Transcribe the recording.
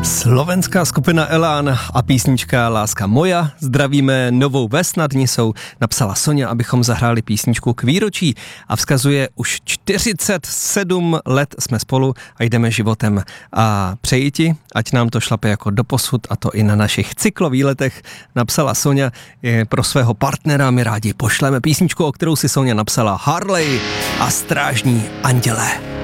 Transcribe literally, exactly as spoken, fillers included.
Slovenská skupina Elán a písnička Láska moja. Zdravíme Novou Ves nad Nisou. Napsala Soňa, abychom zahráli písničku k výročí a vzkazuje: už čtyřicet sedm let jsme spolu a jdeme životem. A přeji ti, ať nám to šlape jako doposud, a to i na našich cyklovýletech. Napsala Soňa pro svého partnera. My rádi pošleme písničku, o kterou si Soňa napsala, Harley a Strážní andělé.